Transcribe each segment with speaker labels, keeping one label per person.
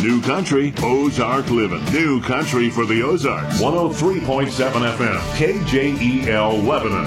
Speaker 1: New country, Ozark living. New country for the Ozarks. 103.7 FM, KJEL Lebanon.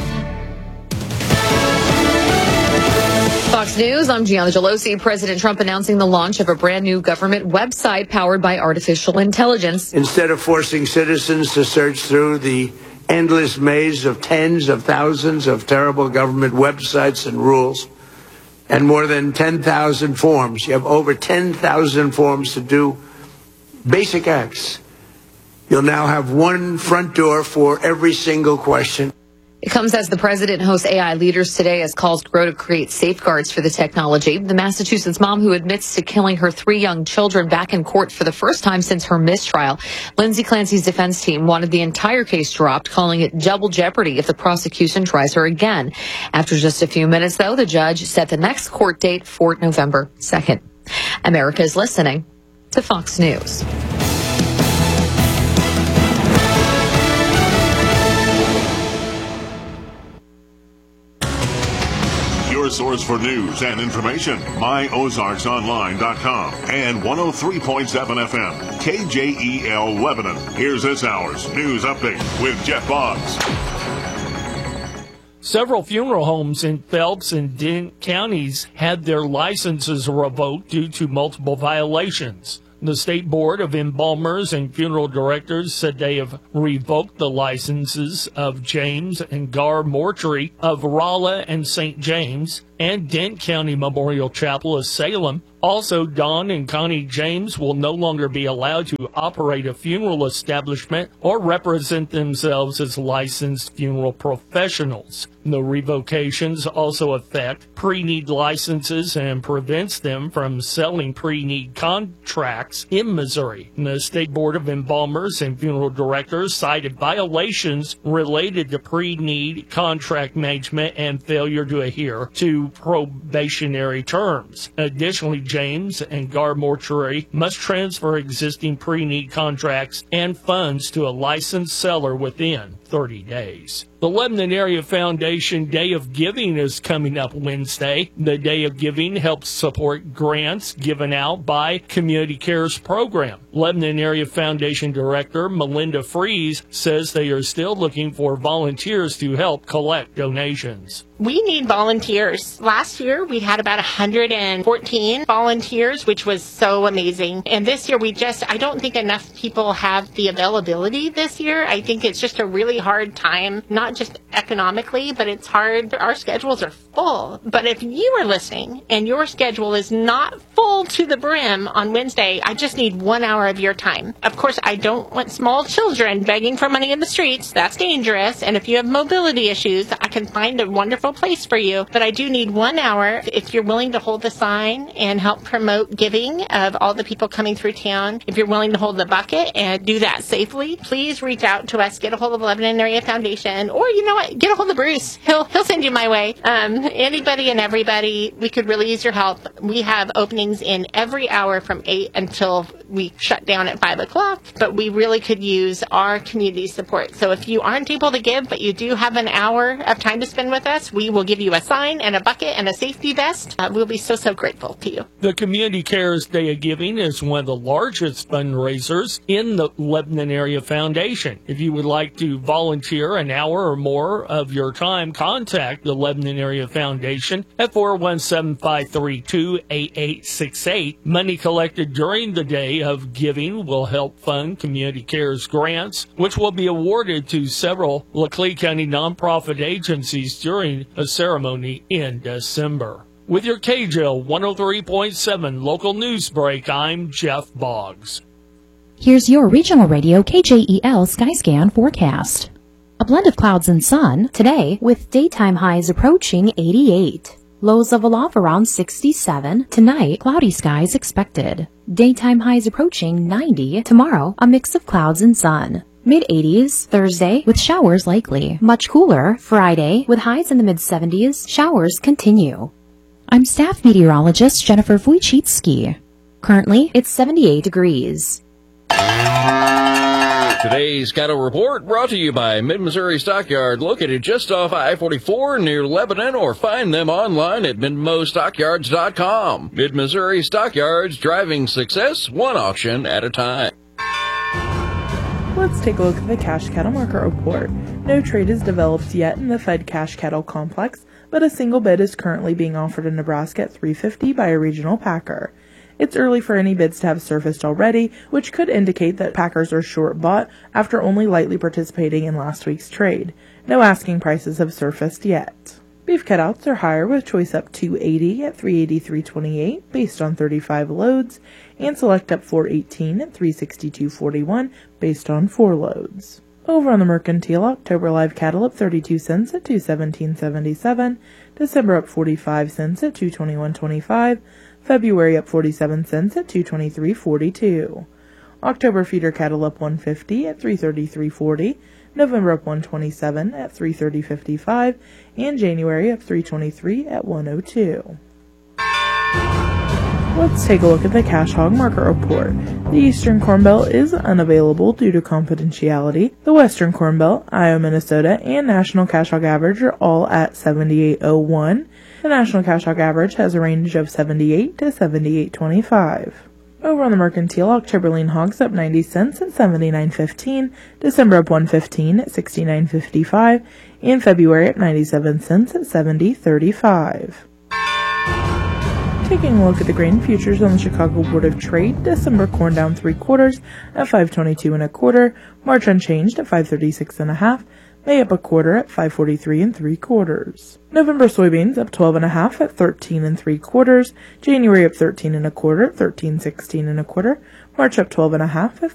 Speaker 2: Fox News, I'm Gianna Gelosi. President Trump announcing the launch of a brand new government website powered by artificial intelligence.
Speaker 3: Instead of forcing citizens to search through the endless maze of tens of thousands of terrible government websites and rules and more than 10,000 forms, you have over 10,000 forms to do basic acts. You'll now have one front door for every single question.
Speaker 2: It comes as the president hosts AI leaders today as calls grow to create safeguards for the technology. The Massachusetts mom who admits to killing her 3 young children back in court for the first time since her mistrial. Lindsay Clancy's defense team wanted the entire case dropped, calling it double jeopardy if the prosecution tries her again. After just a few minutes, though, the judge set the next court date for November 2nd. America is listening to Fox News.
Speaker 1: Your source for news and information, myozarksonline.com and 103.7 FM, KJEL Lebanon. Here's this hour's news update with Jeff Boggs.
Speaker 4: Several funeral homes in Phelps and Dent counties had their licenses revoked due to multiple violations. The State Board of Embalmers and Funeral Directors said they have revoked the licenses of James and Gar Mortuary of Rolla and St. James and Dent County Memorial Chapel of Salem. Also, Don and Connie James will no longer be allowed to operate a funeral establishment or represent themselves as licensed funeral professionals. The revocations also affect pre-need licenses and prevents them from selling pre-need contracts in Missouri. The State Board of Embalmers and Funeral Directors cited violations related to pre-need contract management and failure to adhere to probationary terms. Additionally, James and Gar Mortuary must transfer existing pre-need contracts and funds to a licensed seller within 30 days. The Lebanon Area Foundation Day of Giving is coming up Wednesday. The Day of Giving helps support grants given out by Community Cares program. Lebanon Area Foundation Director Melinda Fries says they are still looking for volunteers to help collect donations.
Speaker 5: We need volunteers. Last year, we had about 114 volunteers, which was so amazing. And this year, I don't think enough people have the availability this year. I think it's just a really hard time, not just economically, but it's hard. Our schedules are full. But if you are listening and your schedule is not full to the brim on Wednesday, I just need 1 hour of your time. Of course, I don't want small children begging for money in the streets. That's dangerous. And if you have mobility issues, I can find a wonderful place for you. But I do need 1 hour if you're willing to hold the sign and help promote giving of all the people coming through town. If you're willing to hold the bucket and do that safely, please reach out to us. Get a hold of Lebanon Area Foundation, or you know what, get a hold of Bruce. He'll send you my way. Anybody and everybody, we could really use your help. We have openings in every hour from 8 until we shut down at 5 o'clock, but we really could use our community support. So if you aren't able to give, but you do have an hour of time to spend with us, we will give you a sign and a bucket and a safety vest. We'll be so grateful to you.
Speaker 4: The Community Cares Day of Giving is one of the largest fundraisers in the Lebanon Area Foundation. If you would like to volunteer an hour or more of your time, contact the Lebanon Area Foundation at 417-532-8868. Money collected during the Day of Giving will help fund Community Cares grants, which will be awarded to several Laclede County nonprofit agencies during a ceremony in December. With your KJL 103.7 local news break, I'm Jeff Boggs.
Speaker 6: Here's your regional radio KJEL Skyscan forecast. A blend of clouds and sun today with daytime highs approaching 88. Lows level off around 67. Tonight, cloudy skies expected. Daytime highs approaching 90. Tomorrow, a mix of clouds and sun. Mid-80s Thursday with showers likely. Much cooler Friday with highs in the mid-70s. Showers continue. I'm staff meteorologist Jennifer Wojcicki. Currently, it's 78 degrees.
Speaker 7: Today's cattle report brought to you by Mid-Missouri Stockyard, located just off I-44 near Lebanon, or find them online at midmostockyards.com. Mid-Missouri Stockyards, driving success one auction at a time.
Speaker 8: Let's take a look at the cash cattle market report. No trade is developed yet in the Fed cash cattle complex, but a single bid is currently being offered in Nebraska at $3.50 by a regional packer. It's early for any bids to have surfaced already, which could indicate that packers are short bought after only lightly participating in last week's trade. No asking prices have surfaced yet. Beef cutouts are higher, with choice up 280 at $383.28 based on 35 loads, and select up 418 at $362.41 based on 4 loads. Over on the mercantile, October live cattle up 32 cents at $217.77, December up 45 cents at $221.25, February up 47 cents at $223.42. October feeder cattle up 150 at $333.40, November up 127 at $330.55, and January up 323 at $102. Let's take a look at the cash hog market report. The Eastern Corn Belt is unavailable due to confidentiality. The Western Corn Belt, Iowa, Minnesota, and National Cash Hog Average are all at 78.01. The National Cash Hog Average has a range of 78 to 78.25. Over on the mercantile, October lean hogs up 90 cents at 79.15, December up 115 at 69.55, and February up 97 cents at 70.35. Taking a look at the grain futures on the Chicago Board of Trade, December corn down 3/4 at 522 1/4, March unchanged at 536 1/2, May up 1/4 at 543 3/4. November soybeans up 12 1/2 at 13 3/4, January up 13 1/4 at 13.16 1/4, March up 12 1/2 at